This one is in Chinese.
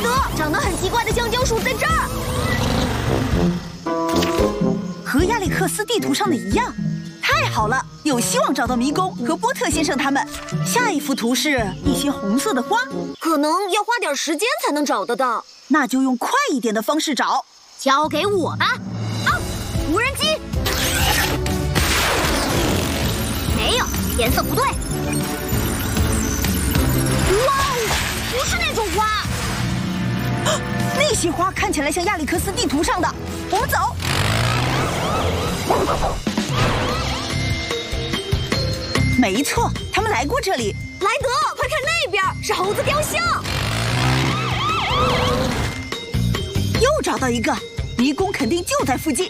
德，长得很奇怪的香蕉树在这儿， 和亚历克斯地图上的一样。太好了，有希望找到迷宫和波特先生他们。下一幅图是一些红色的花， 可能要花点时间才能找得到。 那就用快一点的方式找。 交给我吧。啊，无人机。没有，颜色不对。哇哦，不是那种花。 那些花看起来像亚历克斯地图上的。我们走。没错，他们来过这里。 莱德，快看那边，是猴子雕像。 又找到一个，迷宫肯定就在附近。